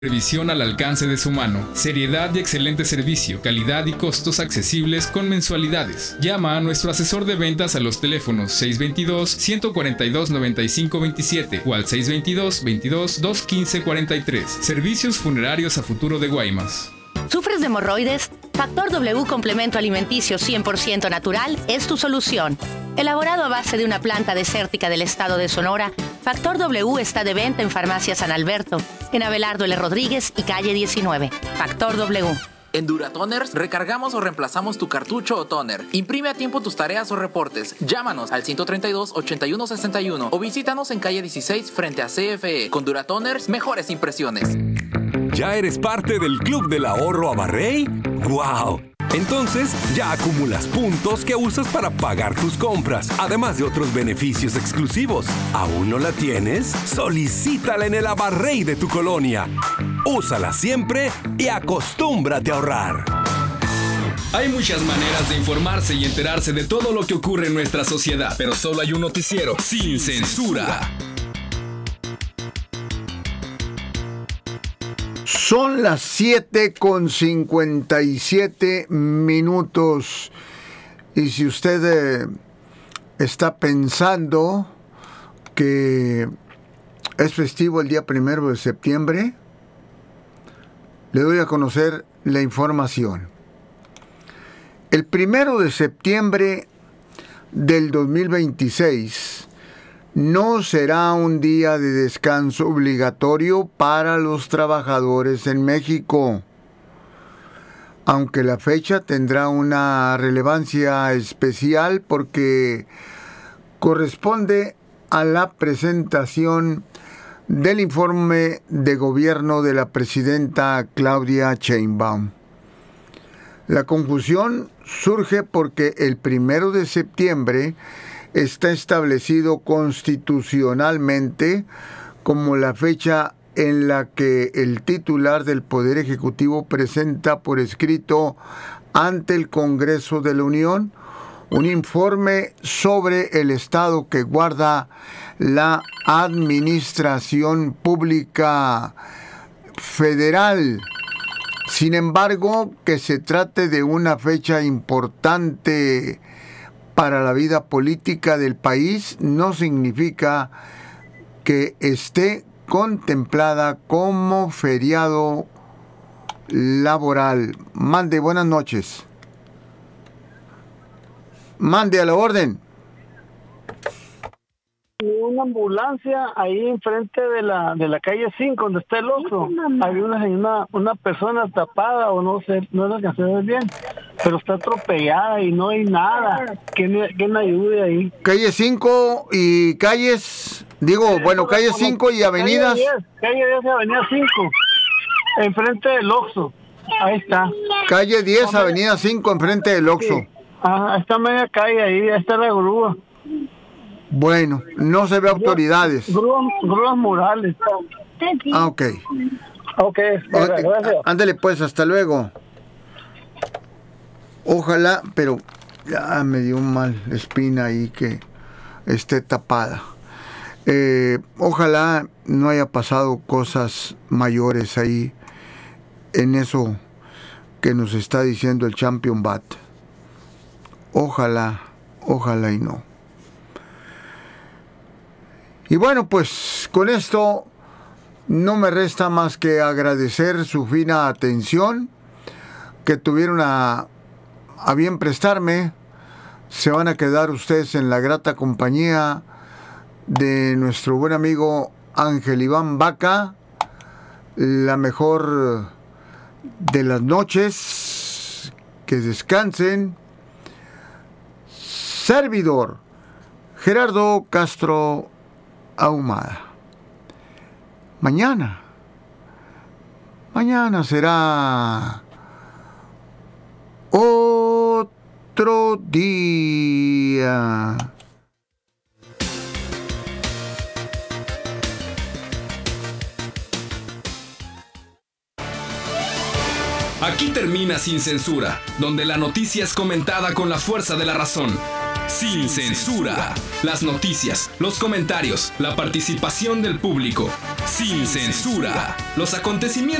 Revisión al alcance de su mano, seriedad y excelente servicio, calidad y costos accesibles con mensualidades. Llama a nuestro asesor de ventas a los teléfonos 622-142-9527 o al 622-22-215-43. Servicios funerarios a futuro de Guaymas. ¿Sufres de hemorroides? Factor W Complemento Alimenticio 100% natural es tu solución. Elaborado a base de una planta desértica del estado de Sonora, Factor W está de venta en Farmacia San Alberto, en Abelardo L. Rodríguez y calle 19. Factor W. En Duratoners recargamos o reemplazamos tu cartucho o toner. Imprime a tiempo tus tareas o reportes. Llámanos al 132-8161 o visítanos en calle 16 frente a CFE. Con Duratoners, mejores impresiones. ¿Ya eres parte del Club del Ahorro Abarrey? ¡Guau! Entonces, ya acumulas puntos que usas para pagar tus compras, además de otros beneficios exclusivos. ¿Aún no la tienes? Solicítala en el Abarrey de tu colonia. Úsala siempre y acostúmbrate a ahorrar. Hay muchas maneras de informarse y enterarse de todo lo que ocurre en nuestra sociedad, pero solo hay un noticiero sin censura. Son las 7:57. Y si usted está pensando que es festivo el día 1 de septiembre, le doy a conocer la información. El 1 de septiembre del 2026 no será un día de descanso obligatorio para los trabajadores en México, aunque la fecha tendrá una relevancia especial porque corresponde a la presentación del informe de gobierno de la presidenta Claudia Sheinbaum. La confusión surge porque el 1 de septiembre está establecido constitucionalmente como la fecha en la que el titular del Poder Ejecutivo presenta por escrito ante el Congreso de la Unión un informe sobre el estado que guarda la Administración Pública Federal. Sin embargo, que se trate de una fecha importante para la vida política del país no significa que esté contemplada como feriado laboral. Mande, buenas noches. Mande a la orden. Una ambulancia ahí enfrente de la calle 5, donde está el Oxxo. Había una persona tapada, o no sé, no la alcancé a ver bien, pero está atropellada y no hay nada. ¿Quién me ayude ahí? Calle 5 y calles, calle 5 y avenidas. Calle 10 y avenida 5, enfrente del Oxxo. Ahí está. Calle 10, avenida 5, enfrente del Oxxo. Sí. Ajá, está media calle ahí, ahí está la grúa. Bueno, no se ve autoridades. Grúas murales. Ah, ok. Ok, gracias. Ándale pues, hasta luego. Ojalá, pero ya me dio un mal espina ahí que esté tapada. Ojalá no haya pasado cosas mayores ahí en eso que nos está diciendo el Champion Bat. Ojalá y no. Y bueno, pues con esto no me resta más que agradecer su fina atención que tuvieron a bien prestarme. Se van a quedar ustedes en la grata compañía de nuestro buen amigo Ángel Iván Vaca. La mejor de las noches. Que descansen. Servidor Gerardo Castro Ahumada. Mañana será otro día. Aquí termina Sin Censura, donde la noticia es comentada con la fuerza de la razón. Sin censura. Las noticias, los comentarios, la participación del público. Sin censura. Los acontecimientos